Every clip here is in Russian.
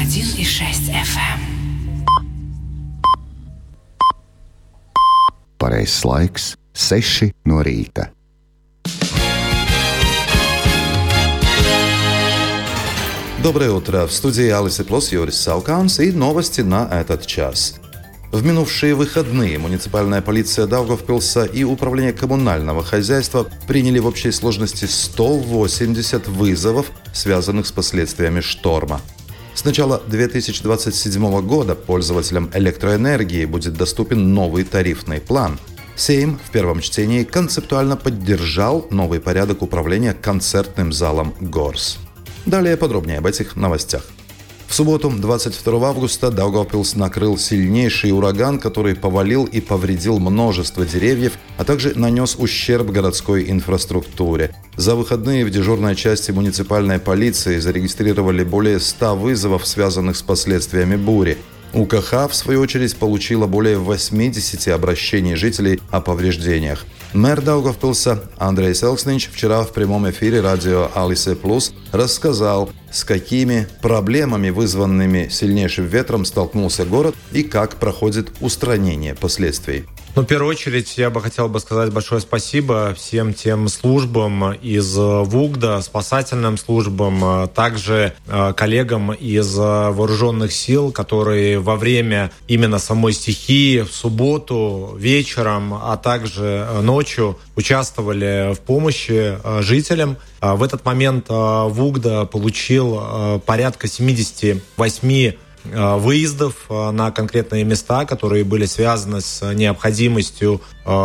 101,6 FM. Pareizais laiks - 6 no rīta. Доброе утро. В студии Алисы Плюс Юрис Сауканс и новости на этот час. В минувшие выходные муниципальная полиция Даугавпилса и управление коммунального хозяйства приняли в общей сложности 180 вызовов, связанных с последствиями шторма. С начала 2027 года пользователям электроэнергии будет доступен новый тарифный план. Сейм в первом чтении концептуально поддержал новый порядок управления концертным залом ГОРС. Далее подробнее об этих новостях. В субботу, 22 августа, Даугавпилс накрыл сильнейший ураган, который повалил и повредил множество деревьев, а также нанес ущерб городской инфраструктуре. За выходные в дежурной части муниципальной полиции зарегистрировали более 100 вызовов, связанных с последствиями бури. УКХ, в свою очередь, получила более 80 обращений жителей о повреждениях. Мэр Даугавпилса Андрей Селкснич вчера в прямом эфире радио Алисе Плюс рассказал, с какими проблемами, вызванными сильнейшим ветром, столкнулся город и как проходит устранение последствий. В первую очередь я бы хотел сказать большое спасибо всем тем службам из ВУГДа, спасательным службам, также коллегам из вооруженных сил, которые во время именно самой стихии в субботу вечером, а также ночью участвовали в помощи жителям. В этот момент ВУГДа получил порядка 78 выездов на конкретные места, которые были связаны с необходимостью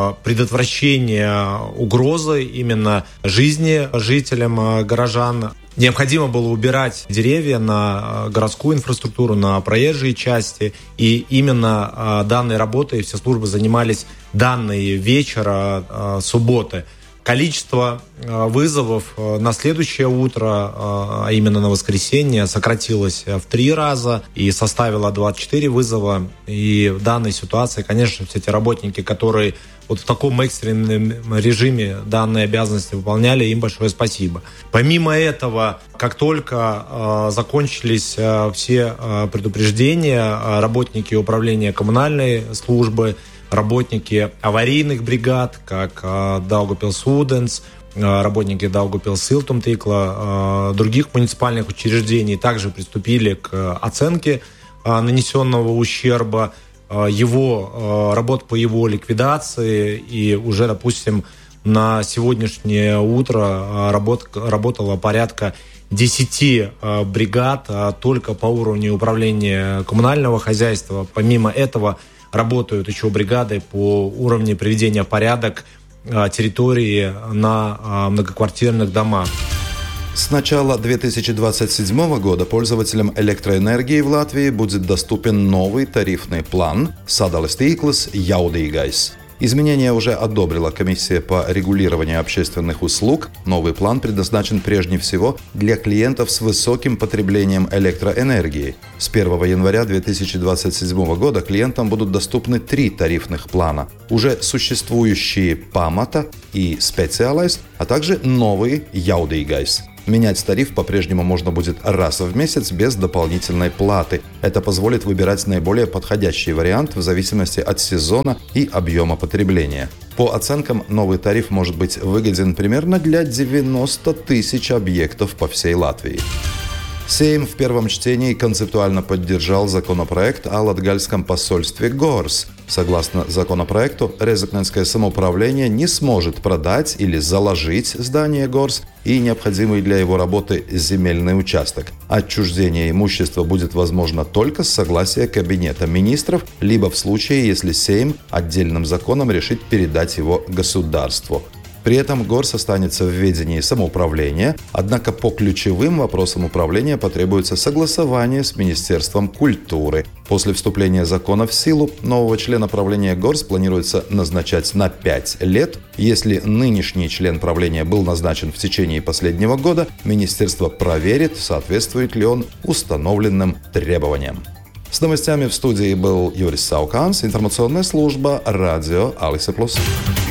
предотвращения угрозы именно жизни жителям горожан. Необходимо было убирать деревья на городскую инфраструктуру, на проезжие части. И именно данной работой все службы занимались данный вечер субботы. Количество вызовов на следующее утро, а именно на воскресенье, сократилось в 3 раза и составило 24 вызова. И в данной ситуации, конечно, все эти работники, которые вот в таком экстренном режиме данные обязанности выполняли, им большое спасибо. Помимо этого, как только закончились все предупреждения, работники управления коммунальной службы, работники аварийных бригад, как Daugavpils Ūdens, работники Daugavpils Siltumtīkla, других муниципальных учреждений также приступили к оценке нанесенного ущерба, работ по его ликвидации. И уже, допустим, на сегодняшнее утро работало порядка 10 бригад только по уровню управления коммунального хозяйства. Помимо этого работают еще бригады по уровню приведения в порядок территории на многоквартирных домах. С начала 2027 года пользователям электроэнергии в Латвии будет доступен новый тарифный план «Sadales tīkls jaudīgais». Изменения уже одобрила комиссия по регулированию общественных услуг. Новый план предназначен прежде всего для клиентов с высоким потреблением электроэнергии. С 1 января 2027 года клиентам будут доступны 3 тарифных плана. Уже существующие «Pamata» и «Speciālais», а также новый «Jaudīgais». Менять тариф по-прежнему можно будет раз в месяц без дополнительной платы. Это позволит выбирать наиболее подходящий вариант в зависимости от сезона и объема потребления. По оценкам, новый тариф может быть выгоден примерно для 90 тысяч объектов по всей Латвии. Сейм в первом чтении концептуально поддержал законопроект о Латгальском посольстве ГОРС. Согласно законопроекту, Резекненское самоуправление не сможет продать или заложить здание ГОРС и необходимый для его работы земельный участок. Отчуждение имущества будет возможно только с согласия Кабинета министров, либо в случае, если Сейм отдельным законом решит передать его государству. При этом ГОРС останется в ведении самоуправления, однако по ключевым вопросам управления потребуется согласование с Министерством культуры. После вступления закона в силу нового члена правления ГОРС планируется назначать на 5 лет. Если нынешний член правления был назначен в течение последнего года, министерство проверит, соответствует ли он установленным требованиям. С новостями в студии был Юрис Сауканс, информационная служба радио Алисе Плюс.